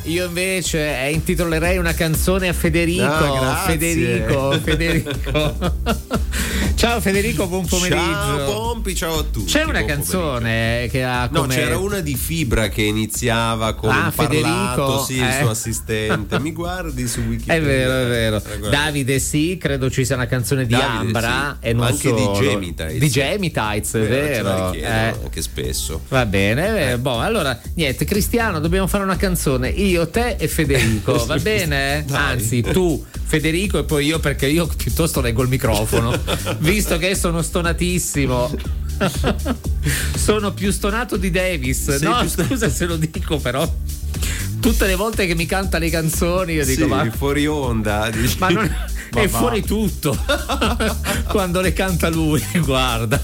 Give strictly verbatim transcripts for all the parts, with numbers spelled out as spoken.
io invece eh, intitolerei una canzone a Federico. Ah, Federico, Federico. Ciao Federico, buon pomeriggio. Ciao Pompi, ciao a tutti. C'è una buon canzone pomeriggio. che ha come... No, c'era una di Fibra che iniziava con ah, un parlato, Federico, sì, eh. il suo assistente. Mi guardi su Wikipedia. È vero, è vero. Guarda. Davide, sì, credo ci sia una canzone di Davide, Ambra sì. e non Ma anche solo. di Gemitites. Di Gemitites, è Vero, ce vero. la richiedono eh. anche spesso. Va bene, eh. boh, allora niente, Cristiano, dobbiamo fare una canzone, io, te e Federico, va bene? Dai. Anzi, tu, Federico e poi io, perché io piuttosto leggo il microfono, visto che sono stonatissimo. Sono più stonato di Davis. Sei no, più st- scusa se lo dico, però tutte le volte che mi canta le canzoni io dico sì, ma fuori onda. Dici. ma non Ma è va. fuori tutto quando le canta lui, guarda.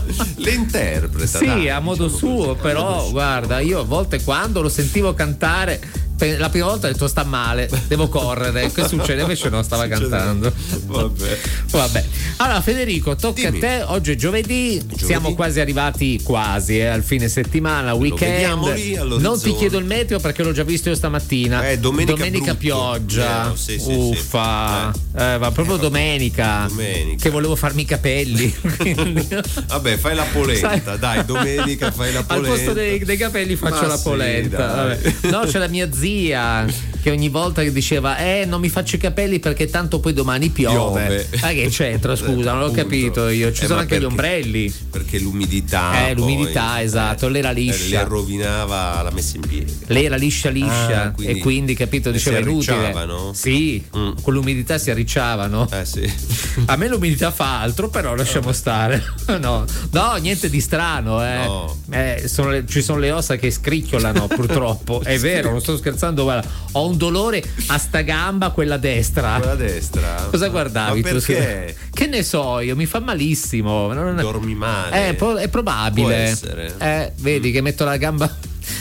Le interpreta. Sì, dai, a modo diciamo suo, così, però a modo suo. guarda, io a volte quando lo sentivo cantare pe- la prima volta ho detto sta male, devo correre. Che succede? Invece no, stava Succede. cantando. Vabbè. Vabbè. Allora Federico, tocca Dimmi. a te. Oggi è giovedì, siamo quasi arrivati quasi eh, al fine settimana, weekend. vediamo lì all'orizzonte. Non ti chiedo il meteo perché l'ho già visto io stamattina. Eh, domenica brutto. pioggia. Vero, sì, sì, Uffa. sì. Eh, ma proprio Eh, domenica. domenica. Che volevo farmi i capelli. Quindi- Vabbè, fai la polenta, Sai- dai, domenica fai la Al polenta. posto dei, dei capelli faccio Ma la sì, polenta. dai. Vabbè. No, c'è la mia zia che ogni volta che diceva eh non mi faccio i capelli perché tanto poi domani piove. Piove. Ma che c'entra, scusa, non l'ho Appunto. capito io. Ci Eh, sono ma anche gli perché- ombrelli. Perché l'umidità Eh, l'umidità, poi, esatto, l'era eh, liscia. le rovinava la messa in piedi. Lei era liscia liscia Ah, quindi- e quindi capito e diceva si inutile. arricciavano? Sì, Mm. con l'umidità si arricciavano. Eh sì. A me l'umidità fa altro, però lasciamo stare. No, no, niente di strano, eh. No. Eh, sono le- ci sono le ossa che scricchiolano, purtroppo. È vero, non sto scherzando. Guarda, ho un dolore a sta gamba, quella destra. Con la destra. Cosa guardavi Ma tu? perché? Che ne so io, mi fa malissimo. Non- Dormi male. Eh, pro- è probabile. Può essere. Eh, vedi che metto la gamba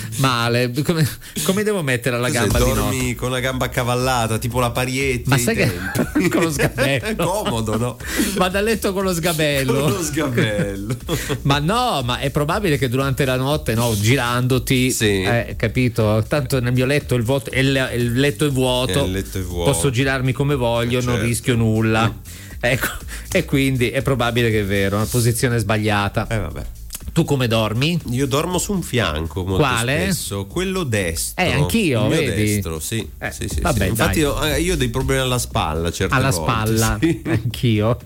male. Come, come devo mettere la Se gamba di dormi notte? con la gamba accavallata, tipo la Parietti. Ma ai sai che tempi. con lo sgabello? Comodo, no? Vado a letto con lo sgabello. Con lo sgabello. Ma no, ma è probabile che durante la notte, no, girandoti, Sì. eh, capito? Tanto nel mio letto il, vuoto, il, il letto è vuoto, Il letto è vuoto. posso girarmi come voglio, non Certo. rischio nulla. Ecco, e quindi è probabile che è vero, una posizione sbagliata. Eh vabbè. Tu come dormi? Io dormo su un fianco molto Quale? spesso, quello destro. Eh, anch'io, il mio vedi? destro, sì. Eh, sì, sì, vabbè, sì. Infatti dai. io, eh, io ho dei problemi alla spalla certe Alla volte, spalla, sì. anch'io.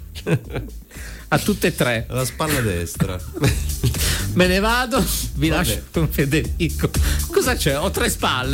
A tutte e tre. Alla spalla destra. Me ne vado, vi Vabbè. lascio con Federico. Cosa c'è? Ho tre spalle.